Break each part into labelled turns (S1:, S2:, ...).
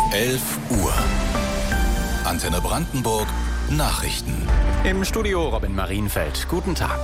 S1: 11 Uhr. Antenne Brandenburg Nachrichten.
S2: Im Studio Robin Marienfeld. Guten Tag.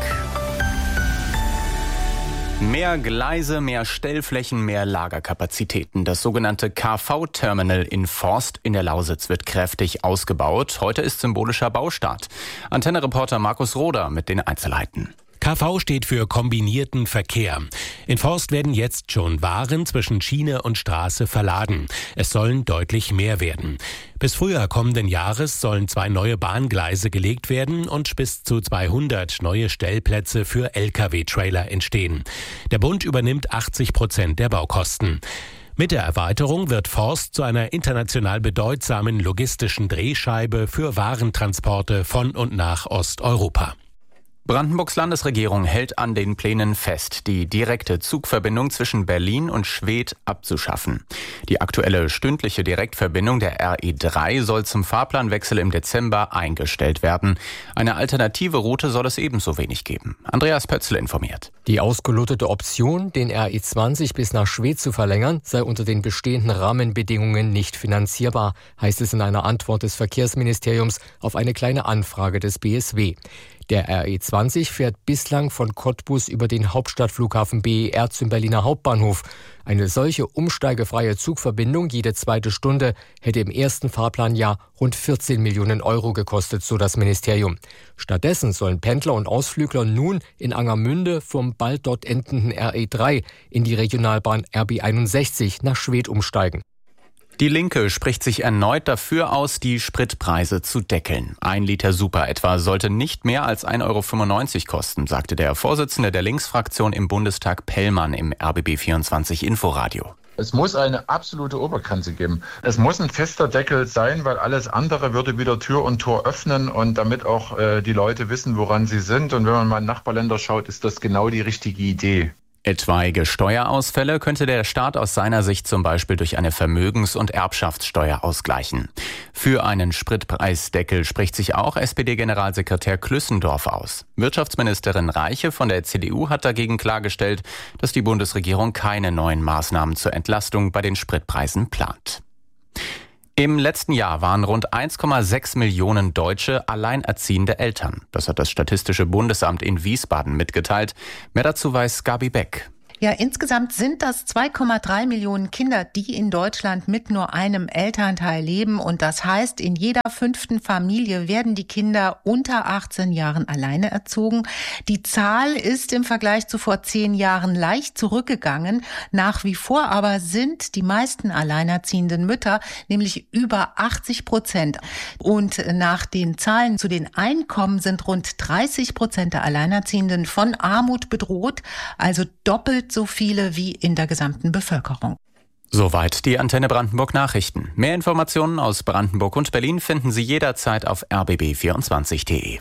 S2: Mehr Gleise, mehr Stellflächen, mehr Lagerkapazitäten. Das sogenannte KV-Terminal in Forst in der Lausitz wird kräftig ausgebaut. Heute ist symbolischer Baustart. Antenne-Reporter Markus Roder mit den Einzelheiten.
S3: KV steht für kombinierten Verkehr. In Forst werden jetzt schon Waren zwischen Schiene und Straße verladen. Es sollen deutlich mehr werden. Bis Frühjahr kommenden Jahres sollen 2 neue Bahngleise gelegt werden und bis zu 200 neue Stellplätze für Lkw-Trailer entstehen. Der Bund übernimmt 80% der Baukosten. Mit der Erweiterung wird Forst zu einer international bedeutsamen logistischen Drehscheibe für Warentransporte von und nach Osteuropa.
S2: Brandenburgs Landesregierung hält an den Plänen fest, die direkte Zugverbindung zwischen Berlin und Schwedt abzuschaffen. Die aktuelle stündliche Direktverbindung der RE3 soll zum Fahrplanwechsel im Dezember eingestellt werden. Eine alternative Route soll es ebenso wenig geben. Andreas Pötzl informiert.
S4: Die ausgelotete Option, den RE20 bis nach Schwedt zu verlängern, sei unter den bestehenden Rahmenbedingungen nicht finanzierbar, heißt es in einer Antwort des Verkehrsministeriums auf eine kleine Anfrage des BSW. Der RE20 fährt bislang von Cottbus über den Hauptstadtflughafen BER zum Berliner Hauptbahnhof. Eine solche umsteigefreie Zugverbindung jede zweite Stunde hätte im ersten Fahrplanjahr rund 14 Millionen Euro gekostet, so das Ministerium. Stattdessen sollen Pendler und Ausflügler nun in Angermünde vom bald dort endenden RE3 in die Regionalbahn RB61 nach Schwedt umsteigen.
S2: Die Linke spricht sich erneut dafür aus, die Spritpreise zu deckeln. 1 Liter Super etwa sollte nicht mehr als 1,95 € kosten, sagte der Vorsitzende der Linksfraktion im Bundestag Pellmann im RBB24 Inforadio.
S5: Es muss eine absolute Obergrenze geben. Es muss ein fester Deckel sein, weil alles andere würde wieder Tür und Tor öffnen und damit auch die Leute wissen, woran sie sind. Und wenn man mal in Nachbarländer schaut, ist das genau die richtige Idee.
S2: Etwaige Steuerausfälle könnte der Staat aus seiner Sicht zum Beispiel durch eine Vermögens- und Erbschaftssteuer ausgleichen. Für einen Spritpreisdeckel spricht sich auch SPD-Generalsekretär Klüssendorf aus. Wirtschaftsministerin Reiche von der CDU hat dagegen klargestellt, dass die Bundesregierung keine neuen Maßnahmen zur Entlastung bei den Spritpreisen plant. Im letzten Jahr waren rund 1,6 Millionen Deutsche alleinerziehende Eltern. Das hat das Statistische Bundesamt in Wiesbaden mitgeteilt. Mehr dazu weiß Gabi Beck.
S6: Ja, insgesamt sind das 2,3 Millionen Kinder, die in Deutschland mit nur einem Elternteil leben. Und das heißt, in jeder 5. Familie werden die Kinder unter 18 Jahren alleine erzogen. Die Zahl ist im Vergleich zu vor 10 Jahren leicht zurückgegangen. Nach wie vor aber sind die meisten alleinerziehenden Mütter, nämlich über 80%. Und nach den Zahlen zu den Einkommen sind rund 30% der Alleinerziehenden von Armut bedroht, also doppelt so viele wie in der gesamten Bevölkerung.
S2: Soweit die Antenne Brandenburg Nachrichten. Mehr Informationen aus Brandenburg und Berlin finden Sie jederzeit auf rbb24.de.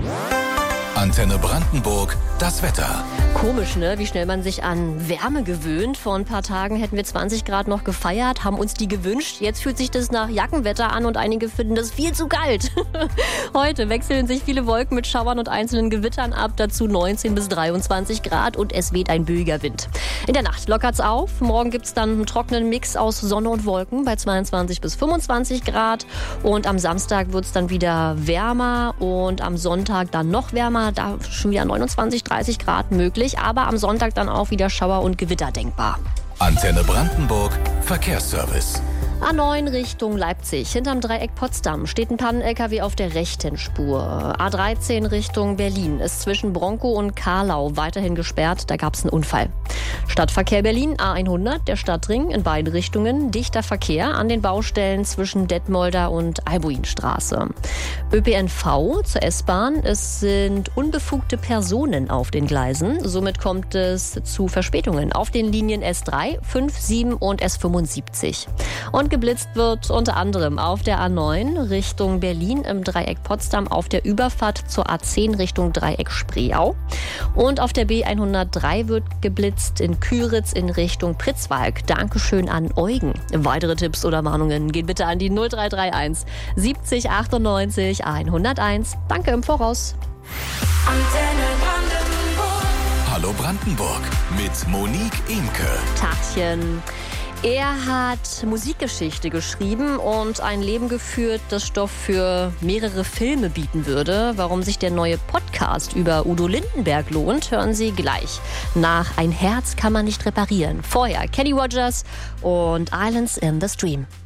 S1: Antenne Brandenburg, das Wetter.
S7: Komisch, ne? Wie schnell man sich an Wärme gewöhnt. Vor ein paar Tagen hätten wir 20 Grad noch gefeiert, haben uns die gewünscht. Jetzt fühlt sich das nach Jackenwetter an und einige finden das viel zu kalt. Heute wechseln sich viele Wolken mit Schauern und einzelnen Gewittern ab. Dazu 19 bis 23 Grad und es weht ein böiger Wind. In der Nacht lockert's auf. Morgen gibt's dann einen trockenen Mix aus Sonne und Wolken bei 22 bis 25 Grad. Und am Samstag wird's dann wieder wärmer und am Sonntag dann noch wärmer. Da schon wieder 29, 30 Grad möglich, aber am Sonntag dann auch wieder Schauer und Gewitter denkbar.
S1: Antenne Brandenburg, Verkehrsservice.
S7: A9 Richtung Leipzig. Hinterm Dreieck Potsdam steht ein Pannen-LKW auf der rechten Spur. A13 Richtung Berlin ist zwischen Bronkow und Carlau weiterhin gesperrt. Da gab es einen Unfall. Stadtverkehr Berlin, A100, der Stadtring in beide Richtungen. Dichter Verkehr an den Baustellen zwischen Detmolder und Albuinstraße. ÖPNV zur S-Bahn. Es sind unbefugte Personen auf den Gleisen. Somit kommt es zu Verspätungen auf den Linien S3, 5, 7 und S75. Und geblitzt wird unter anderem auf der A9 Richtung Berlin im Dreieck Potsdam auf der Überfahrt zur A10 Richtung Dreieck Spreeau. Und auf der B103 wird geblitzt in Küritz in Richtung Pritzwalk. Dankeschön an Eugen. Weitere Tipps oder Mahnungen gehen bitte an die 0331 70 98 101. Danke im Voraus.
S1: Antenne Brandenburg. Hallo Brandenburg mit Monique Imke.
S7: Tagchen. Er hat Musikgeschichte geschrieben und ein Leben geführt, das Stoff für mehrere Filme bieten würde. Warum sich der neue Podcast über Udo Lindenberg lohnt, hören Sie gleich. Nach Ein Herz kann man nicht reparieren. Vorher Kenny Rogers und Islands in the Stream.